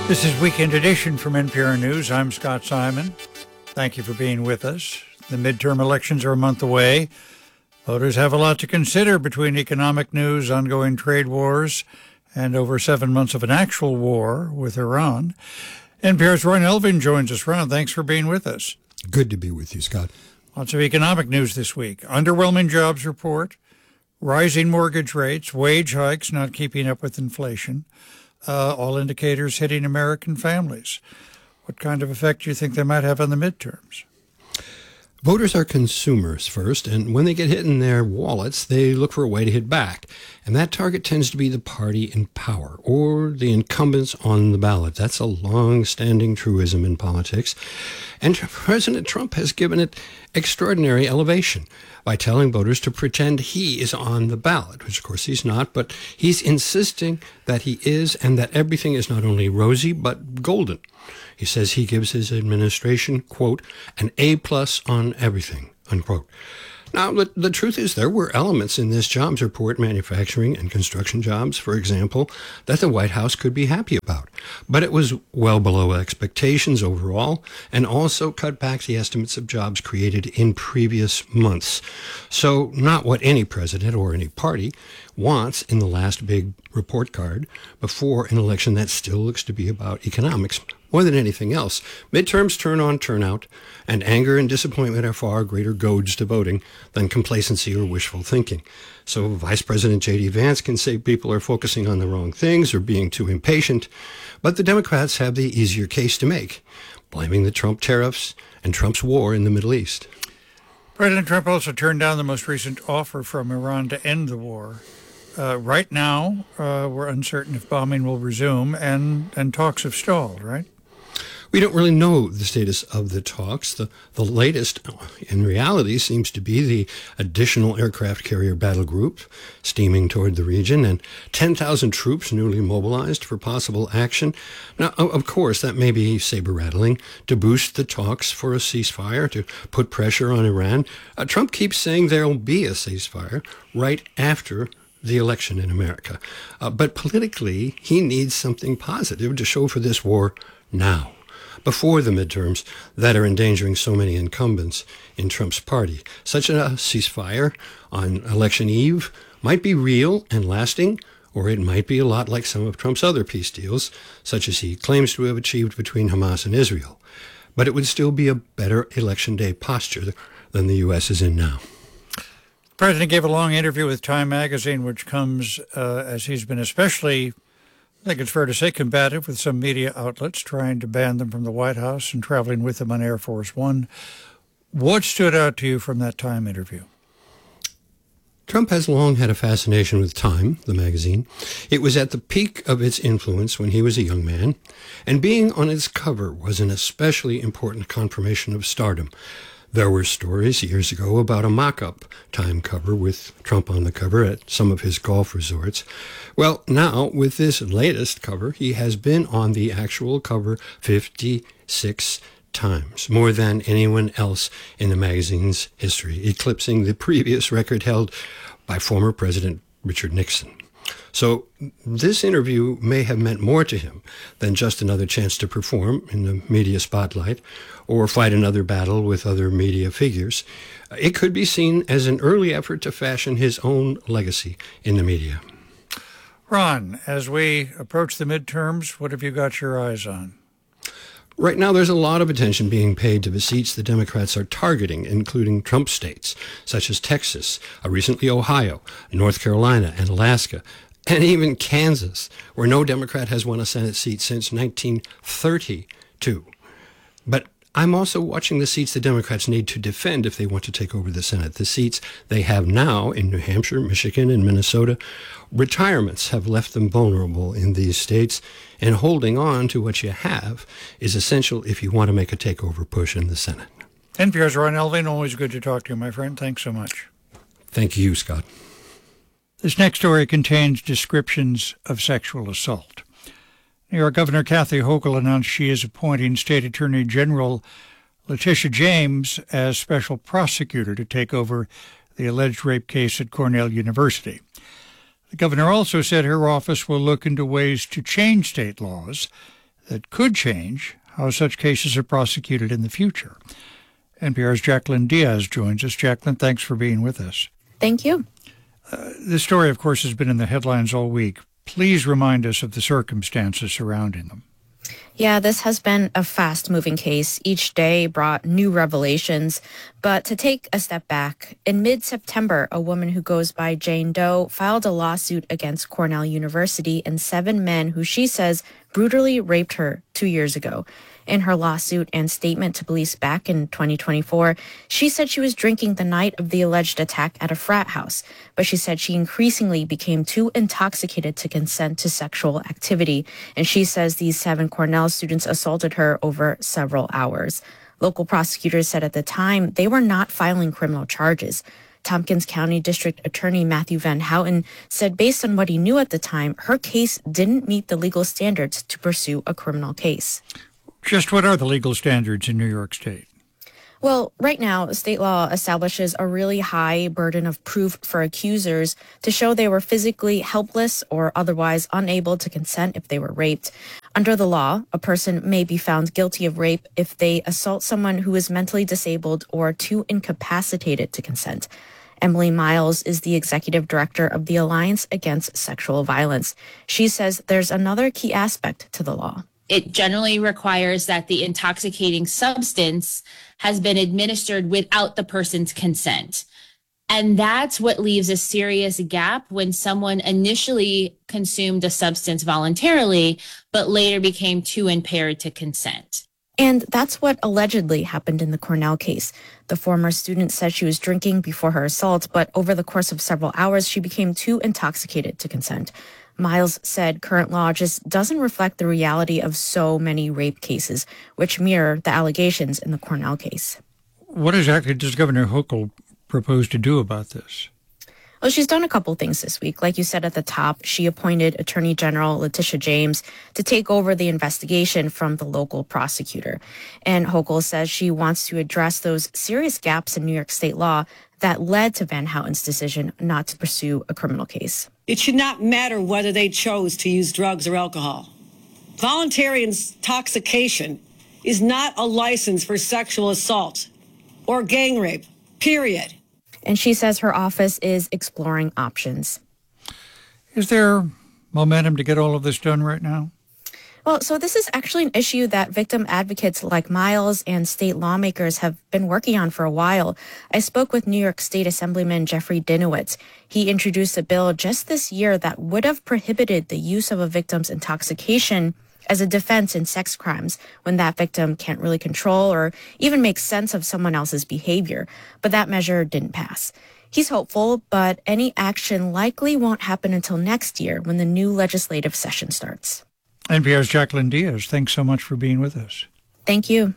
This is Weekend Edition from NPR News. I'm Scott Simon. Thank you for being with us. The midterm elections are a month away. Voters have a lot to consider between economic news, ongoing trade wars, and over 7 months of an actual war with Iran. NPR's Ron Elving joins us. Ron, thanks for being with us. Good to be with you, Scott. Lots of economic news this week. Underwhelming jobs report, rising mortgage rates, wage hikes not keeping up with inflation. All indicators hitting American families. What kind of effect do you think they might have on the midterms? Voters are consumers first, and when they get hit in their wallets, they look for a way to hit back. And that target tends to be the party in power or the incumbents on the ballot. That's a long-standing truism in politics. And President Trump has given it extraordinary elevation by telling voters to pretend he is on the ballot, which of course he's not, but he's insisting that he is and that everything is not only rosy, but golden. He says he gives his administration, quote, an A+ on everything, unquote. Now, the truth is there were elements in this jobs report, manufacturing and construction jobs, for example, that the White House could be happy about. But it was well below expectations overall and also cut back the estimates of jobs created in previous months. So not what any president or any party wants in the last big report card before an election that still looks to be about economics. More than anything else, midterms turn on turnout, and anger and disappointment are far greater goads to voting than complacency or wishful thinking. So Vice President J.D. Vance can say people are focusing on the wrong things or being too impatient, but the Democrats have the easier case to make, blaming the Trump tariffs and Trump's war in the Middle East. President Trump also turned down the most recent offer from Iran to end the war. Right now, we're uncertain if bombing will resume, and talks have stalled, right? We don't really know the status of the talks. The latest, in reality, seems to be the additional aircraft carrier battle group steaming toward the region and 10,000 troops newly mobilized for possible action. Now, of course, that may be saber-rattling to boost the talks for a ceasefire, to put pressure on Iran. Trump keeps saying there'll be a ceasefire right after the election in America. But politically, he needs something positive to show for this war now, before the midterms that are endangering so many incumbents in Trump's party. Such a ceasefire on election eve might be real and lasting, or it might be a lot like some of Trump's other peace deals, such as he claims to have achieved between Hamas and Israel. But it would still be a better election day posture than the U.S. is in now. The president gave a long interview with Time magazine, which comes as he's been especially, I think it's fair to say, combative with some media outlets trying to ban them from the White House and traveling with them on Air Force One. What stood out to you from that Time interview? Trump has long had a fascination with Time, the magazine. It was at the peak of its influence when he was a young man, and being on its cover was an especially important confirmation of stardom. There were stories years ago about a mock-up Time cover with Trump on the cover at some of his golf resorts. Well, now, with this latest cover, he has been on the actual cover 56 times, more than anyone else in the magazine's history, eclipsing the previous record held by former President Richard Nixon. So this interview may have meant more to him than just another chance to perform in the media spotlight or fight another battle with other media figures. It could be seen as an early effort to fashion his own legacy in the media. Ron, as we approach the midterms, what have you got your eyes on? Right now, there's a lot of attention being paid to the seats the Democrats are targeting, including Trump states, such as Texas, recently Ohio, North Carolina, and Alaska, and even Kansas, where no Democrat has won a Senate seat since 1932. But I'm also watching the seats the Democrats need to defend if they want to take over the Senate. The seats they have now in New Hampshire, Michigan, and Minnesota. Retirements have left them vulnerable in these states, and holding on to what you have is essential if you want to make a takeover push in the Senate. NPR's Ron Elving, always good to talk to you, my friend. Thanks so much. Thank you, Scott. This next story contains descriptions of sexual assault. New York Governor Kathy Hochul announced she is appointing State Attorney General Letitia James as special prosecutor to take over the alleged rape case at Cornell University. The governor also said her office will look into ways to change state laws that could change how such cases are prosecuted in the future. NPR's Jacqueline Diaz joins us. Jacqueline, thanks for being with us. Thank you. This story, of course, has been in the headlines all week. Please remind us of the circumstances surrounding them. Yeah, this has been a fast-moving case. Each day brought new revelations. But to take a step back, in mid-September, a woman who goes by Jane Doe filed a lawsuit against Cornell University and 7 men who she says brutally raped her 2 years ago. In her lawsuit and statement to police back in 2024, she said she was drinking the night of the alleged attack at a frat house, but she said she increasingly became too intoxicated to consent to sexual activity, and she says these 7 Cornell students assaulted her over several hours. Local prosecutors said at the time they were not filing criminal charges. Tompkins County District Attorney Matthew Van Houten said based on what he knew at the time, her case didn't meet the legal standards to pursue a criminal case. Just what are the legal standards in New York State? Well, right now, state law establishes a really high burden of proof for accusers to show they were physically helpless or otherwise unable to consent if they were raped. Under the law, a person may be found guilty of rape if they assault someone who is mentally disabled or too incapacitated to consent. Emily Miles is the executive director of the Alliance Against Sexual Violence. She says there's another key aspect to the law. It generally requires that the intoxicating substance has been administered without the person's consent. And that's what leaves a serious gap when someone initially consumed a substance voluntarily, but later became too impaired to consent. And that's what allegedly happened in the Cornell case. The former student said she was drinking before her assault, but over the course of several hours, she became too intoxicated to consent. Miles said current law just doesn't reflect the reality of so many rape cases, which mirror the allegations in the Cornell case. What exactly does Governor Hochul propose to do about this? Well, she's done a couple things this week. Like you said at the top, she appointed Attorney General Letitia James to take over the investigation from the local prosecutor. And Hochul says she wants to address those serious gaps in New York state law that led to Van Houten's decision not to pursue a criminal case. It should not matter whether they chose to use drugs or alcohol. Voluntary intoxication is not a license for sexual assault or gang rape, period. And she says her office is exploring options. Is there momentum to get all of this done right now? Well, so this is actually an issue that victim advocates like Miles and state lawmakers have been working on for a while. I spoke with New York State Assemblyman Jeffrey Dinowitz. He introduced a bill just this year that would have prohibited the use of a victim's intoxication as a defense in sex crimes when that victim can't really control or even make sense of someone else's behavior. But that measure didn't pass. He's hopeful, but any action likely won't happen until next year when the new legislative session starts. NPR's Jacqueline Diaz, thanks so much for being with us. Thank you.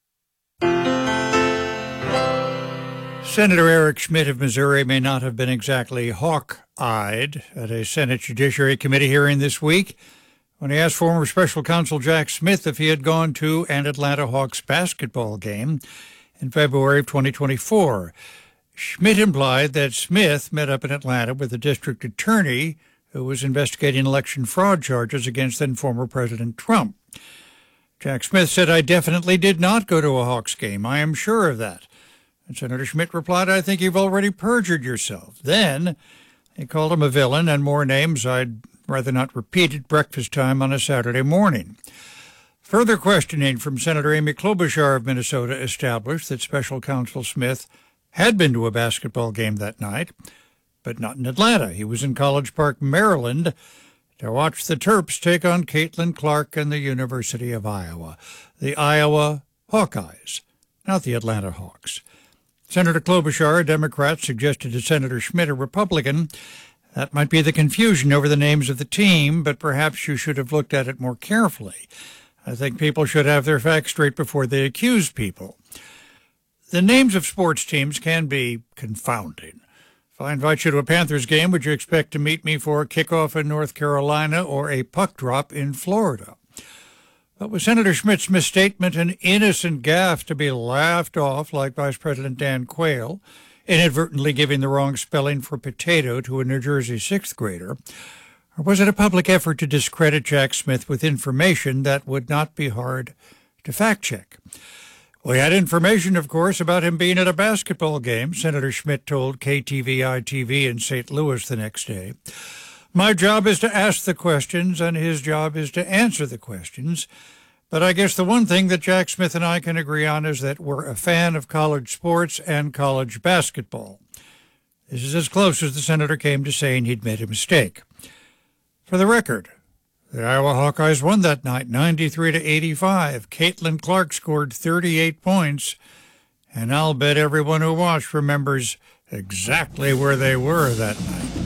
Senator Eric Schmitt of Missouri may not have been exactly hawk-eyed at a Senate Judiciary Committee hearing this week when he asked former special counsel Jack Smith if he had gone to an Atlanta Hawks basketball game in February of 2024. Schmitt implied that Smith met up in Atlanta with the district attorney who was investigating election fraud charges against then former President Trump. Jack Smith said, "I definitely did not go to a Hawks game. I am sure of that." And Senator Schmitt replied, "I think you've already perjured yourself." Then he called him a villain and more names I'd rather not repeat at breakfast time on a Saturday morning. Further questioning from Senator Amy Klobuchar of Minnesota established that special counsel Smith had been to a basketball game that night, but not in Atlanta. He was in College Park, Maryland, to watch the Terps take on Caitlin Clark and the University of Iowa, the Iowa Hawkeyes, not the Atlanta Hawks. Senator Klobuchar, a Democrat, suggested to Senator Schmitt, a Republican, that might be the confusion over the names of the team, but perhaps you should have looked at it more carefully. I think people should have their facts straight before they accuse people. The names of sports teams can be confounding. If I invite you to a Panthers game, would you expect to meet me for a kickoff in North Carolina or a puck drop in Florida? But was Senator Schmitt's misstatement an innocent gaffe to be laughed off like Vice President Dan Quayle, inadvertently giving the wrong spelling for potato to a New Jersey sixth grader? Or was it a public effort to discredit Jack Smith with information that would not be hard to fact-check? We had information, of course, about him being at a basketball game, Senator Schmidt told KTVI-TV in St. Louis the next day. My job is to ask the questions, and his job is to answer the questions. But I guess the one thing that Jack Smith and I can agree on is that we're a fan of college sports and college basketball. This is as close as the senator came to saying he'd made a mistake. For the record, the Iowa Hawkeyes won that night, 93-85. Caitlin Clark scored 38 points, and I'll bet everyone who watched remembers exactly where they were that night.